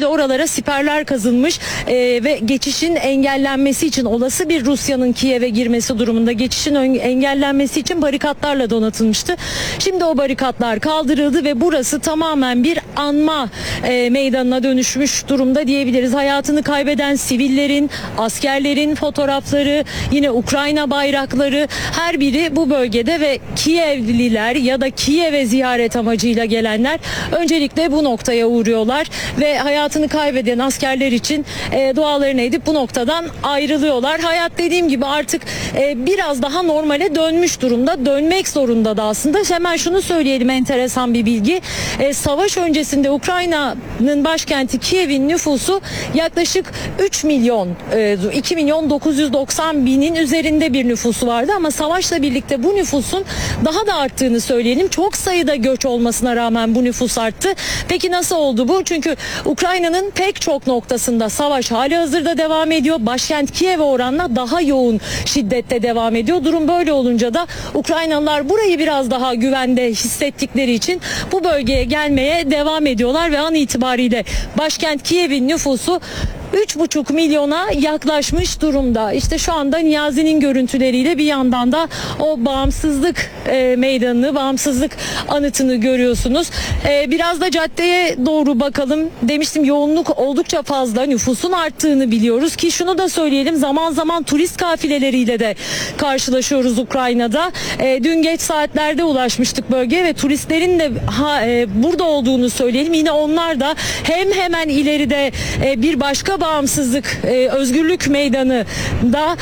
Dolayısıyla oralara siperler kazılmış ve geçişin engellenmesi için, olası bir Rusya'nın Kiev'e girmesi durumunda geçişin engellenmesi için barikatlarla donatılmıştı. Şimdi o barikatlar kaldırıldı ve burası tamamen bir anma meydanına dönüşmüş durumda diyebiliriz. Hayatını kaybeden sivillerin, askerlerin fotoğrafları, yine Ukrayna bayrakları, her biri bu bölgede ve Kievliler ya da Kiev'e ziyaret amacıyla gelenler öncelikle bu noktaya uğruyorlar ve hayatını kaybeden askerler için dualarını edip bu noktadan ayrılıyorlar. Hayat, dediğim gibi, artık biraz daha normale dönmüş durumda. Dönmek zorunda da aslında. Hemen şunu söyleyelim, enteresan bir bilgi. Savaş öncesinde Ukrayna'nın başkenti Kiev'in nüfusu yaklaşık 3 milyon, 2 milyon 990 binin üzerinde bir nüfusu vardı ama savaşla birlikte bu nüfusun daha da arttığını söyleyelim. Çok sayıda göç olmasına rağmen bu nüfus arttı. Peki nasıl oldu bu? Çünkü Ukrayna'nın pek çok noktasında savaş hali hazırda devam ediyor. Başkent Kiev'e oranla daha yoğun şiddette devam ediyor. Durum böyle olunca da Ukraynalılar burayı biraz daha güvende hissettikleri için bu bölgeye gelmeye devam ediyorlar ve an itibariyle başkent Kiev'in nüfusu 3,5 milyona yaklaşmış durumda. İşte şu anda Niyazi'nin görüntüleriyle bir yandan da o bağımsızlık meydanını, bağımsızlık anıtını görüyorsunuz. Biraz da caddeye doğru bakalım. Demiştim, yoğunluk oldukça fazla, nüfusun arttığını biliyoruz ki şunu da söyleyelim, zaman zaman turist kafileleriyle de karşılaşıyoruz Ukrayna'da. Dün geç saatlerde ulaşmıştık bölgeye ve turistlerin de burada olduğunu söyleyelim. Yine onlar da hemen ileride bir başka bağımsızlık, özgürlük meydanı da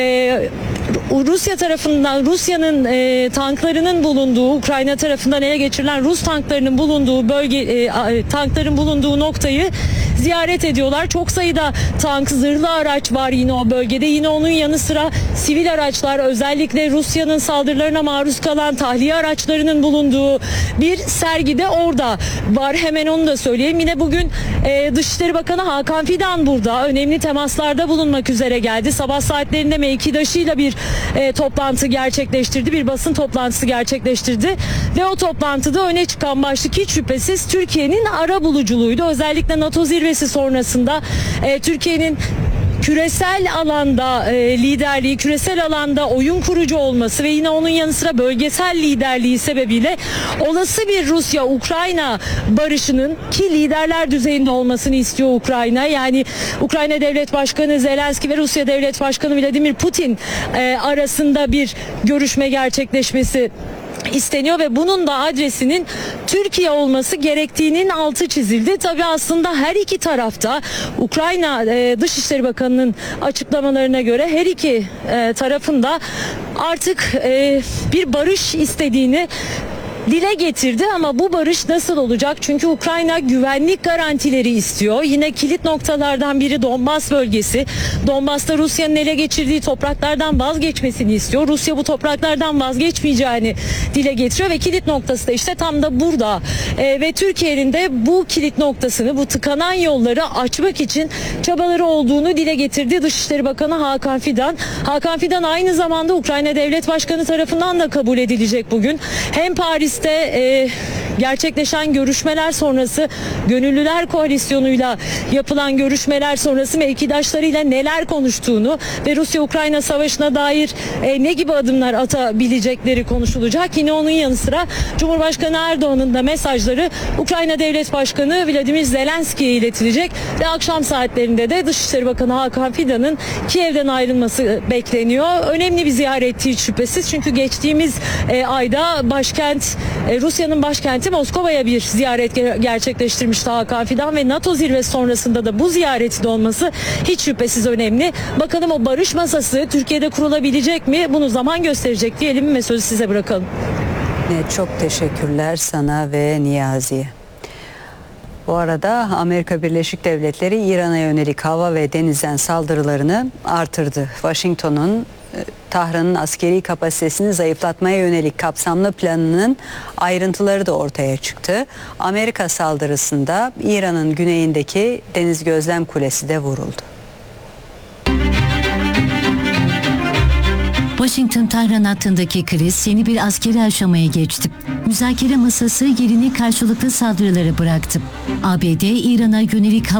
Rusya tarafından, Rusya'nın tanklarının bulunduğu, Ukrayna tarafından ele geçirilen Rus tanklarının bulunduğu bölge, tankların bulunduğu noktayı ziyaret ediyorlar. Çok sayıda tank, zırhlı araç var yine o bölgede. Yine onun yanı sıra sivil araçlar, özellikle Rusya'nın saldırılarına maruz kalan tahliye araçlarının bulunduğu bir sergi de orada var. Hemen onu da söyleyeyim. Yine bugün Dışişleri Bakanı Hakan Fidan burada önemli temaslarda bulunmak üzere geldi. Sabah saatlerinde mevkidaşıyla bir toplantı gerçekleştirdi. Bir basın toplantısı gerçekleştirdi. Ve o toplantıda öne çıkan başlık hiç şüphesiz Türkiye'nin arabuluculuğuydu. Özellikle NATO zirvesi sonrasında Türkiye'nin küresel alanda liderliği, küresel alanda oyun kurucu olması ve yine onun yanı sıra bölgesel liderliği sebebiyle olası bir Rusya-Ukrayna barışının, ki liderler düzeyinde olmasını istiyor Ukrayna. Yani Ukrayna Devlet Başkanı Zelenski ve Rusya Devlet Başkanı Vladimir Putin arasında bir görüşme gerçekleşmesi isteniyor ve bunun da adresinin Türkiye olması gerektiğinin altı çizildi. Tabii aslında her iki tarafta, Ukrayna Dışişleri Bakanı'nın açıklamalarına göre her iki tarafında artık bir barış istediğini dile getirdi ama bu barış nasıl olacak? Çünkü Ukrayna güvenlik garantileri istiyor. Yine kilit noktalardan biri Donbas bölgesi. Donbas'ta Rusya'nın ele geçirdiği topraklardan vazgeçmesini istiyor. Rusya bu topraklardan vazgeçmeyeceğini dile getiriyor ve kilit noktası da işte tam da burada. Ve Türkiye'nin de bu kilit noktasını, bu tıkanan yolları açmak için çabaları olduğunu dile getirdi Dışişleri Bakanı Hakan Fidan. Hakan Fidan aynı zamanda Ukrayna Devlet Başkanı tarafından da kabul edilecek bugün. Hem Paris'te gerçekleşen görüşmeler sonrası, Gönüllüler Koalisyonu'yla yapılan görüşmeler sonrası mevkidaşlarıyla neler konuştuğunu ve Rusya-Ukrayna savaşına dair ne gibi adımlar atabilecekleri konuşulacak. Yine onun yanı sıra Cumhurbaşkanı Erdoğan'ın da mesajları Ukrayna Devlet Başkanı Vladimir Zelenski'ye iletilecek ve akşam saatlerinde de Dışişleri Bakanı Hakan Fidan'ın Kiev'den ayrılması bekleniyor. Önemli bir ziyaretti hiç şüphesiz, çünkü geçtiğimiz ayda Rusya'nın başkenti Moskova'ya bir ziyaret gerçekleştirmişti Hakan Fidan ve NATO zirvesi sonrasında da bu ziyaretin olması hiç şüphesiz önemli. Bakalım o barış masası Türkiye'de kurulabilecek mi? Bunu zaman gösterecek diyelim ve sözü size bırakalım. Çok teşekkürler sana ve Niyazi'ye. Bu arada Amerika Birleşik Devletleri İran'a yönelik hava ve denizden saldırılarını artırdı. Washington'un Tahran'ın askeri kapasitesini zayıflatmaya yönelik kapsamlı planının ayrıntıları da ortaya çıktı. Amerika saldırısında İran'ın güneyindeki Deniz Gözlem Kulesi de vuruldu. Washington-Tahran hattındaki kriz yeni bir askeri aşamaya geçti. Müzakere masası yerini karşılıklı saldırıları bıraktı. ABD, İran'a yönelik